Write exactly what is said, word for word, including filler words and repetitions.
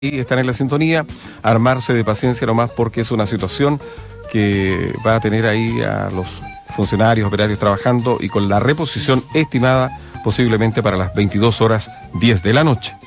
Y están en la sintonía, armarse de paciencia nomás porque es una situación que va a tener ahí a los funcionarios, operarios trabajando y con la reposición estimada posiblemente para las veintidós horas diez de la noche.